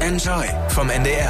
Enjoy vom NDR.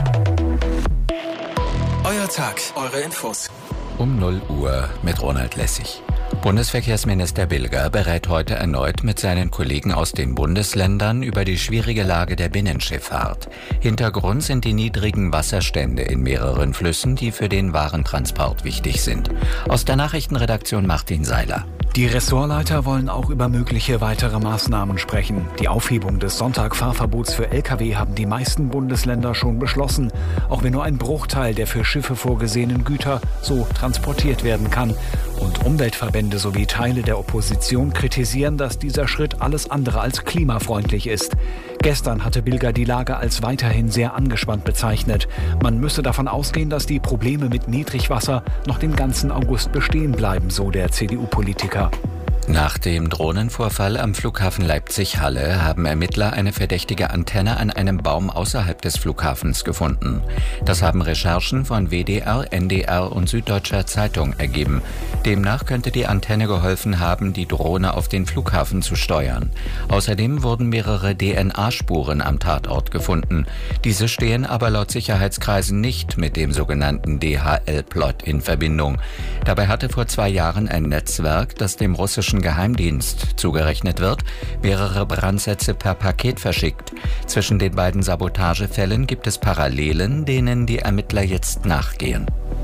Euer Tag, eure Infos. Um 0 Uhr mit Ronald Lessig. Bundesverkehrsminister Bilger berät heute erneut mit seinen Kollegen aus den Bundesländern über die schwierige Lage der Binnenschifffahrt. Hintergrund sind die niedrigen Wasserstände in mehreren Flüssen, die für den Warentransport wichtig sind. Aus der Nachrichtenredaktion Martin Seiler. Die Ressortleiter wollen auch über mögliche weitere Maßnahmen sprechen. Die Aufhebung des Sonntagfahrverbots für Lkw haben die meisten Bundesländer schon beschlossen, auch wenn nur ein Bruchteil der für Schiffe vorgesehenen Güter so transportiert werden kann. Und Umweltverbände sowie Teile der Opposition kritisieren, dass dieser Schritt alles andere als klimafreundlich ist. Gestern hatte Bilger die Lage als weiterhin sehr angespannt bezeichnet. Man müsse davon ausgehen, dass die Probleme mit Niedrigwasser noch den ganzen August bestehen bleiben, so der CDU-Politiker. Nach dem Drohnenvorfall am Flughafen Leipzig-Halle haben Ermittler eine verdächtige Antenne an einem Baum außerhalb des Flughafens gefunden. Das haben Recherchen von WDR, NDR und Süddeutscher Zeitung ergeben. Demnach könnte die Antenne geholfen haben, die Drohne auf den Flughafen zu steuern. Außerdem wurden mehrere DNA-Spuren am Tatort gefunden. Diese stehen aber laut Sicherheitskreisen nicht mit dem sogenannten DHL-Plot in Verbindung. Dabei hatte vor 2 Jahren ein Netzwerk, das dem russischen Geheimdienst zugerechnet wird, mehrere Brandsätze per Paket verschickt. Zwischen den beiden Sabotagefällen gibt es Parallelen, denen die Ermittler jetzt nachgehen.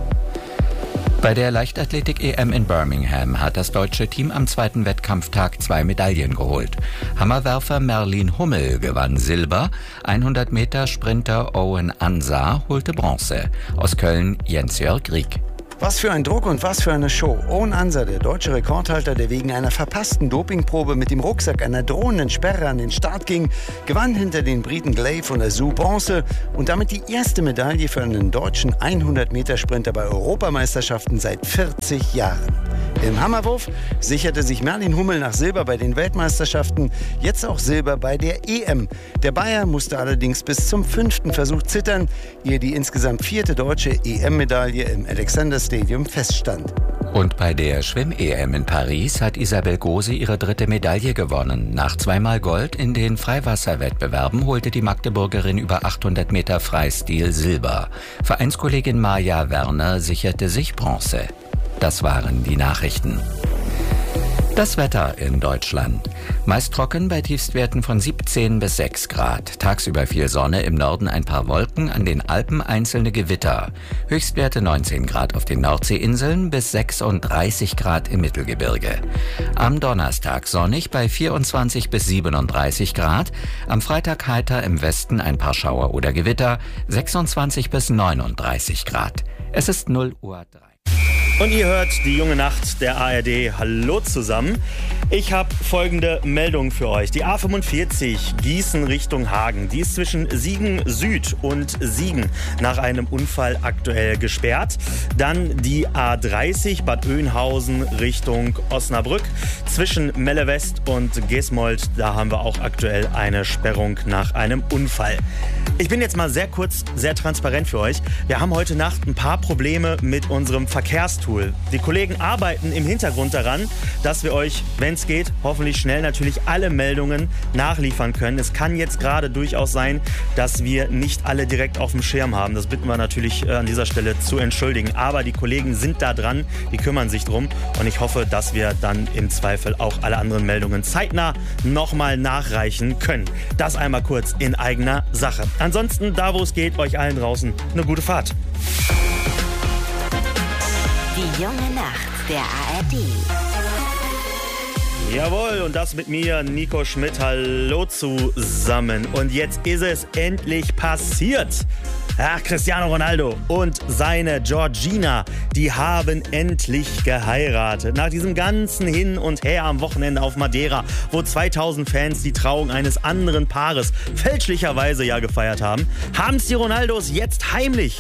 Bei der Leichtathletik-EM in Birmingham hat das deutsche Team am zweiten Wettkampftag 2 Medaillen geholt. Hammerwerfer Merlin Hummel gewann Silber, 100-Meter-Sprinter Owen Ansah holte Bronze. Aus Köln Jens-Jörg Rieck. Was für ein Druck und was für eine Show. Owen Ansah, der deutsche Rekordhalter, der wegen einer verpassten Dopingprobe mit dem Rucksack einer drohenden Sperre an den Start ging, gewann hinter den Briten Glaive und Azu Bronze und damit die erste Medaille für einen deutschen 100-Meter-Sprinter bei Europameisterschaften seit 40 Jahren. Im Hammerwurf sicherte sich Merlin Hummel nach Silber bei den Weltmeisterschaften, jetzt auch Silber bei der EM. Der Bayer musste allerdings bis zum 5. Versuch zittern, ehe die insgesamt 4. deutsche EM-Medaille im Alexander Stadium feststand. Und bei der Schwimm-EM in Paris hat Isabel Gose ihre 3. Medaille gewonnen. Nach 2-mal Gold in den Freiwasserwettbewerben holte die Magdeburgerin über 800 Meter Freistil Silber. Vereinskollegin Maja Werner sicherte sich Bronze. Das waren die Nachrichten. Das Wetter in Deutschland. Meist trocken bei Tiefstwerten von 17 bis 6 Grad. Tagsüber viel Sonne, im Norden ein paar Wolken, an den Alpen einzelne Gewitter. Höchstwerte 19 Grad auf den Nordseeinseln bis 36 Grad im Mittelgebirge. Am Donnerstag sonnig bei 24 bis 37 Grad. Am Freitag heiter, im Westen ein paar Schauer oder Gewitter, 26 bis 39 Grad. Es ist 0:03 Uhr. Und ihr hört die junge Nacht der ARD. Hallo zusammen. Ich habe folgende Meldung für euch. Die A45 Gießen Richtung Hagen, die ist zwischen Siegen Süd und Siegen nach einem Unfall aktuell gesperrt. Dann die A30 Bad Oeynhausen Richtung Osnabrück. Zwischen Melle West und Gesmold, da haben wir auch aktuell eine Sperrung nach einem Unfall. Ich bin jetzt mal sehr kurz, sehr transparent für euch. Wir haben heute Nacht ein paar Probleme mit unserem Verkehrstool. Die Kollegen arbeiten im Hintergrund daran, dass wir euch, wenn es geht, hoffentlich schnell natürlich alle Meldungen nachliefern können. Es kann jetzt gerade durchaus sein, dass wir nicht alle direkt auf dem Schirm haben. Das bitten wir natürlich an dieser Stelle zu entschuldigen. Aber die Kollegen sind da dran, die kümmern sich drum. Und ich hoffe, dass wir dann im Zweifel auch alle anderen Meldungen zeitnah nochmal nachreichen können. Das einmal kurz in eigener Sache. Ansonsten, da wo es geht, euch allen draußen eine gute Fahrt. Die junge Nacht der ARD. Jawohl, und das mit mir, Nico Schmidt. Hallo zusammen. Und jetzt ist es endlich passiert. Ja, Cristiano Ronaldo und seine Georgina, die haben endlich geheiratet. Nach diesem ganzen Hin und Her am Wochenende auf Madeira, wo 2000 Fans die Trauung eines anderen Paares fälschlicherweise ja gefeiert haben, haben es die Ronaldos jetzt heimlich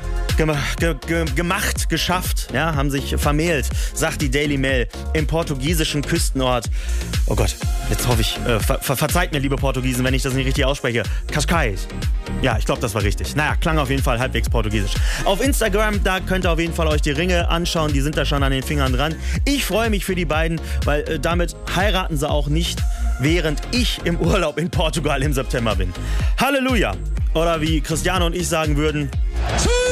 geschafft, ja, haben sich vermählt, sagt die Daily Mail, im portugiesischen Küstenort. Oh Gott, jetzt hoffe ich, verzeiht mir, liebe Portugiesen, wenn ich das nicht richtig ausspreche. Cascais. Ja, ich glaube, das war richtig. Naja, klang auf jeden Fall halbwegs portugiesisch. Auf Instagram, da könnt ihr auf jeden Fall euch die Ringe anschauen, die sind da schon an den Fingern dran. Ich freue mich für die beiden, weil damit heiraten sie auch nicht, während ich im Urlaub in Portugal im September bin. Halleluja! Oder wie Christiane und ich sagen würden, tschüss!